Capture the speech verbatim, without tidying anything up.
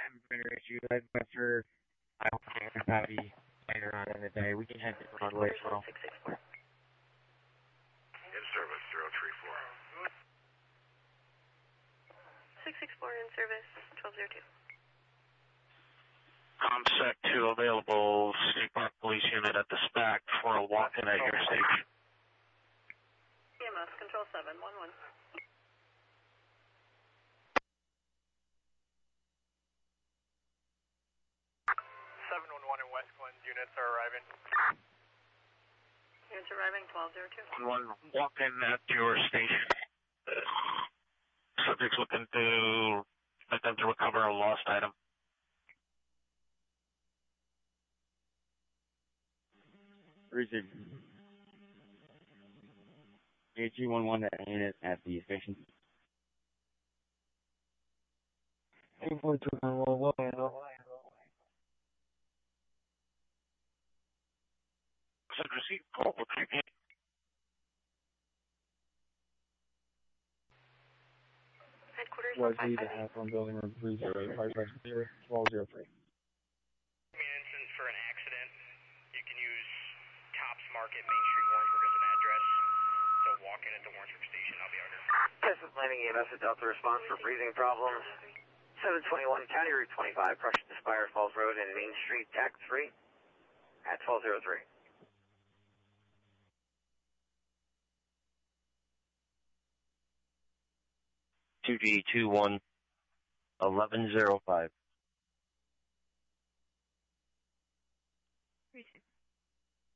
I'm going to issue Ledwester. I hope you have a happy later on in the day. We can head to Broadway as well. six six four. In service, zero three four. six six four in service, twelve oh two. ComSec two available, State Park Police Unit at the SPAC for a walk-in at your station. E M S, Control seven one one. seven one one in West Glen, units are arriving. Units arriving, twelve oh two. One walk-in at your station. Subject's looking to attempt to recover a lost item. Receive. A two one one unit at the station. eight four two one one. Subject received. Call. We'll check in. Headquarters Was he to have from building room three zero eight, fire pressure zero, twelve zero three. Instance for an accident, you can use Tops Market, Main Street, Warrensburg as an address. So walk in at the Warrensburg station, I'll be out here. Texas Landing E M S at Delta response for breathing problems. seven twenty-one County Route twenty-five, Prussian to Spire Falls Road and Main Street, T A C three at twelve oh three. two G two one eleven oh five.